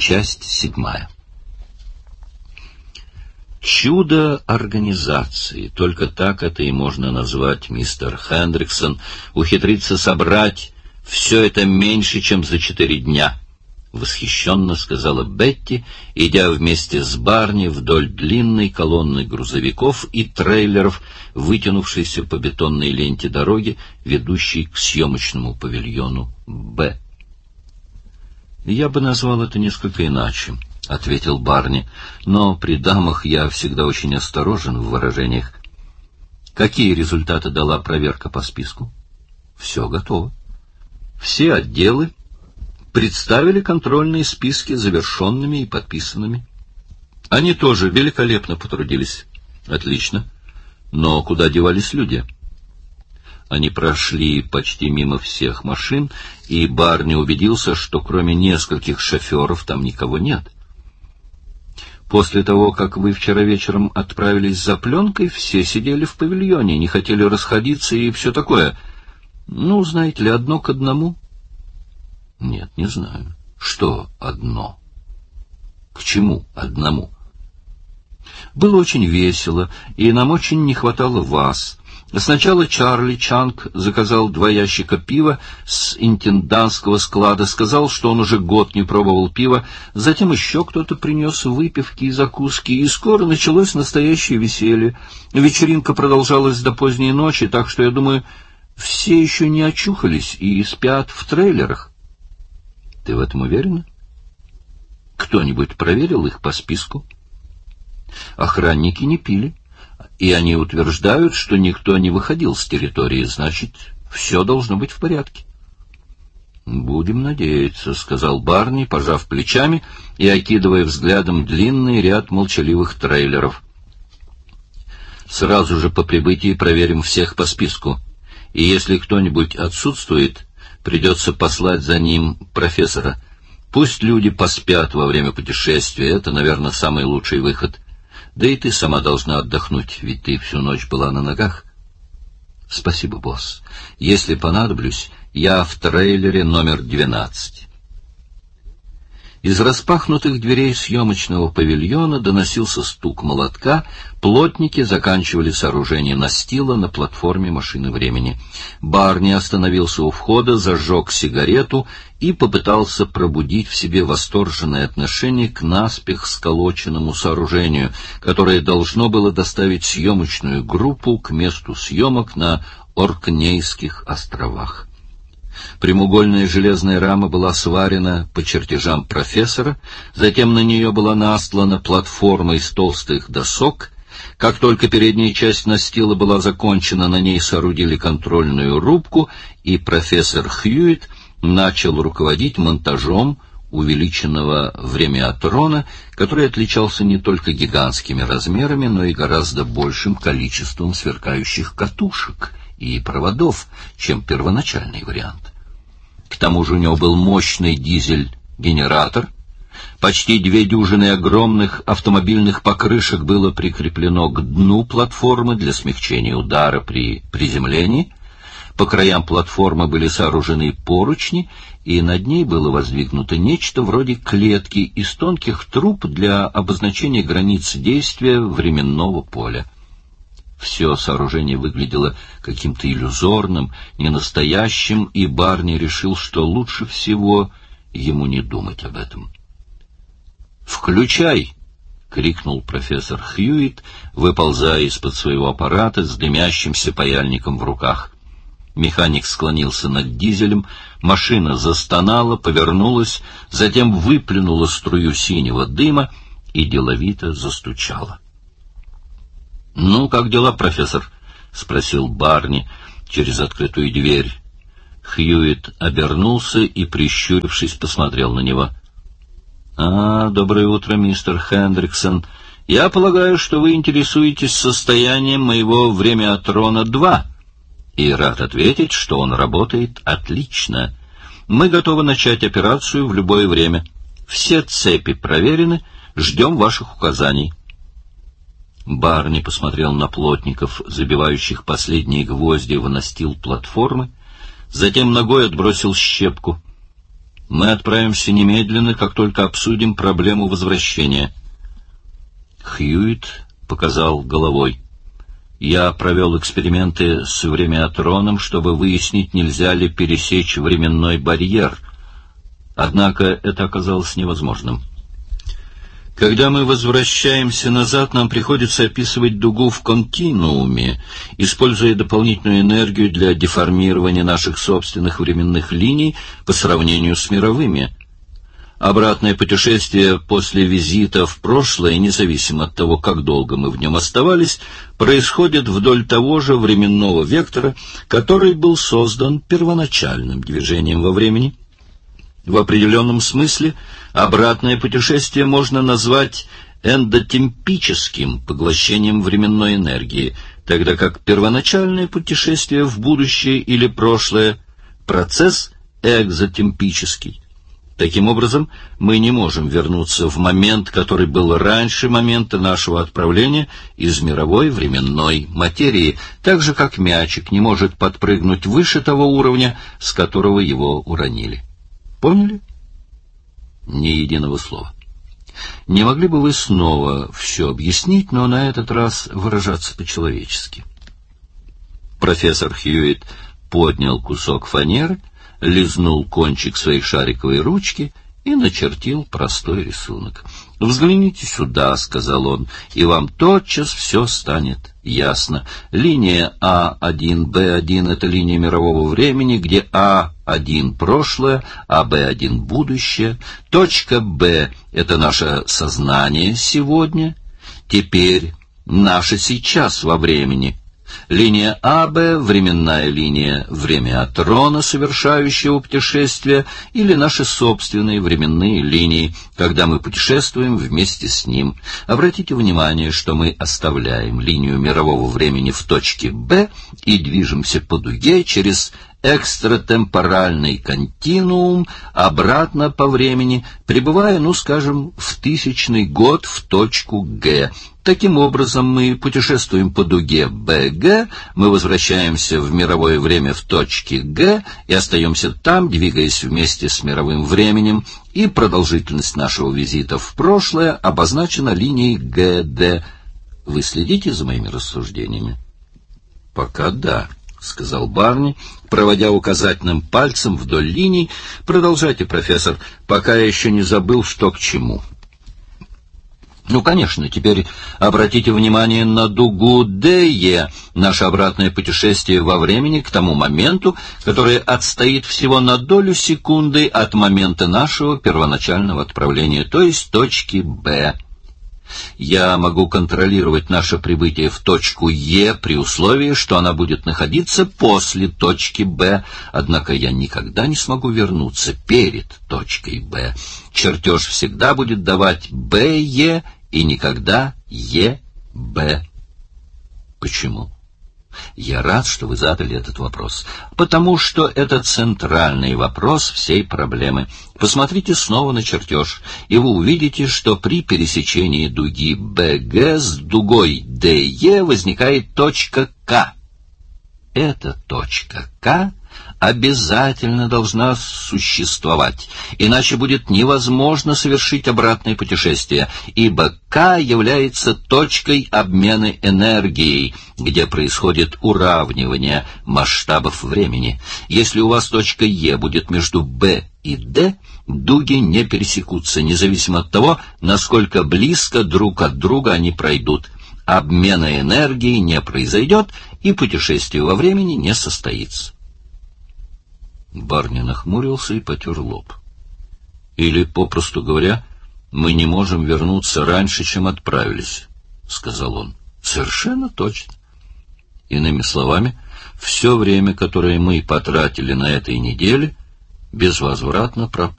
Часть 7. Чудо организации, только так это и можно назвать, мистер Хендриксон, ухитриться собрать все это меньше, чем за 4 дня, — восхищенно сказала Бетти, идя вместе с Барни вдоль длинной колонны грузовиков и трейлеров, вытянувшейся по бетонной ленте дороги, ведущей к съемочному павильону «Б». «Я бы назвал это несколько иначе», — ответил Барни, — «но при дамах я всегда очень осторожен в выражениях. Какие результаты дала проверка по списку?» «Все готово. Все отделы представили контрольные списки завершенными и подписанными. Они тоже великолепно потрудились. Отлично. Но куда девались люди?» Они прошли почти мимо всех машин, и Барни убедился, что кроме нескольких шоферов там никого нет. «После того, как вы вчера вечером отправились за пленкой, все сидели в павильоне, не хотели расходиться и все такое. Ну, знаете ли, одно к одному?» «Нет, не знаю. Что одно? К чему одному?» «Было очень весело, и нам очень не хватало вас. Сначала Чарли Чанг заказал 2 ящика пива с интендантского склада, сказал, что он уже год не пробовал пива, затем еще кто-то принес выпивки и закуски, и скоро началось настоящее веселье. Вечеринка продолжалась до поздней ночи, так что, я думаю, все еще не очухались и спят в трейлерах». «Ты в этом уверена? Кто-нибудь проверил их по списку?» «Охранники не пили. И они утверждают, что никто не выходил с территории, значит, все должно быть в порядке». «Будем надеяться», — сказал Барни, пожав плечами и окидывая взглядом длинный ряд молчаливых трейлеров. «Сразу же по прибытии проверим всех по списку, и если кто-нибудь отсутствует, придется послать за ним профессора. Пусть люди поспят во время путешествия, это, наверное, самый лучший выход. Да и ты сама должна отдохнуть, ведь ты всю ночь была на ногах». «Спасибо, босс. Если понадоблюсь, я в трейлере номер 12». Из распахнутых дверей съемочного павильона доносился стук молотка, плотники заканчивали сооружение настила на платформе машины времени. Барни остановился у входа, зажег сигарету и попытался пробудить в себе восторженное отношение к наспех сколоченному сооружению, которое должно было доставить съемочную группу к месту съемок на Оркнейских островах. Прямоугольная железная рама была сварена по чертежам профессора, затем на нее была наслана платформа из толстых досок. Как только передняя часть настила была закончена, на ней соорудили контрольную рубку, и профессор Хьюитт начал руководить монтажом увеличенного времяотрона, который отличался не только гигантскими размерами, но и гораздо большим количеством сверкающих катушек и проводов, чем первоначальный вариант. К тому же у него был мощный дизель-генератор. Почти 2 дюжины огромных автомобильных покрышек было прикреплено к дну платформы для смягчения удара при приземлении. По краям платформы были сооружены поручни, и над ней было воздвигнуто нечто вроде клетки из тонких труб для обозначения границ действия временного поля. Все сооружение выглядело каким-то иллюзорным, ненастоящим, и Барни решил, что лучше всего ему не думать об этом. «Включай!» — крикнул профессор Хьюитт, выползая из-под своего аппарата с дымящимся паяльником в руках. Механик склонился над дизелем, машина застонала, повернулась, затем выплюнула струю синего дыма и деловито застучала. «Ну, как дела, профессор?» — спросил Барни через открытую дверь. Хьюитт обернулся и, прищурившись, посмотрел на него. «Доброе утро, мистер Хендриксон. Я полагаю, что вы интересуетесь состоянием моего времяотрона-2, и рад ответить, что он работает отлично. Мы готовы начать операцию в любое время. Все цепи проверены, ждем ваших указаний». Барни посмотрел на плотников, забивающих последние гвозди в настил платформы, затем ногой отбросил щепку. Мы отправимся немедленно, как только обсудим проблему возвращения. Хьюитт показал головой. Я провел эксперименты с времяотроном, чтобы выяснить, нельзя ли пересечь временной барьер. Однако это оказалось невозможным. Когда мы возвращаемся назад, нам приходится описывать дугу в континууме, используя дополнительную энергию для деформирования наших собственных временных линий по сравнению с мировыми. Обратное путешествие после визита в прошлое, независимо от того, как долго мы в нем оставались, происходит вдоль того же временного вектора, который был создан первоначальным движением во времени. В определенном смысле обратное путешествие можно назвать эндотемпическим поглощением временной энергии, тогда как первоначальное путешествие в будущее или прошлое – процесс экзотемпический. Таким образом, мы не можем вернуться в момент, который был раньше момента нашего отправления из мировой временной материи, так же как мячик не может подпрыгнуть выше того уровня, с которого его уронили. Поняли? Ни единого слова. Не могли бы вы снова все объяснить, но на этот раз выражаться по-человечески? Профессор Хьюитт поднял кусок фанеры, лизнул кончик своей шариковой ручки и начертил простой рисунок. «Взгляните сюда», — сказал он, — «и вам тотчас все станет ясно. Линия А1, Б1 — это линия мирового времени, где А1 — прошлое, а Б1 — будущее. Точка Б — это наше сознание сегодня, теперь наше сейчас во времени». Линия АБ — временная линия времяотрона, совершающего путешествие, или наши собственные временные линии, когда мы путешествуем вместе с ним. Обратите внимание, что мы оставляем линию мирового времени в точке Б и движемся по дуге через экстратемпоральный континуум обратно по времени, прибывая, скажем, в 1000-й год в точку Г. Таким образом, мы путешествуем по дуге БГ, мы возвращаемся в мировое время в точке Г и остаемся там, двигаясь вместе с мировым временем, и продолжительность нашего визита в прошлое обозначена линией ГД. Вы следите за моими рассуждениями? Пока да, — сказал Барни, проводя указательным пальцем вдоль линий. Продолжайте, профессор, пока я еще не забыл, что к чему. Конечно, теперь обратите внимание на дугу ДЕ, наше обратное путешествие во времени к тому моменту, который отстоит всего на долю секунды от момента нашего первоначального отправления, то есть точки Б. Я могу контролировать наше прибытие в точку Е при условии, что она будет находиться после точки Б, однако я никогда не смогу вернуться перед точкой Б. Чертеж всегда будет давать БЕ и никогда ЕБ. Почему? Я рад, что вы задали этот вопрос, потому что это центральный вопрос всей проблемы. Посмотрите снова на чертеж, и вы увидите, что при пересечении дуги БГ с дугой ДЕ возникает точка К. Эта точка К обязательно должна существовать, иначе будет невозможно совершить обратное путешествие, ибо К является точкой обмена энергией, где происходит уравнивание масштабов времени. Если у вас точка Е будет между Б и Д, дуги не пересекутся, независимо от того, насколько близко друг от друга они пройдут. Обмена энергией не произойдет, и путешествие во времени не состоится. Барни нахмурился и потер лоб. «Или, попросту говоря, мы не можем вернуться раньше, чем отправились», — сказал он. «Совершенно точно. Иными словами, все время, которое мы потратили на этой неделе, безвозвратно пропало».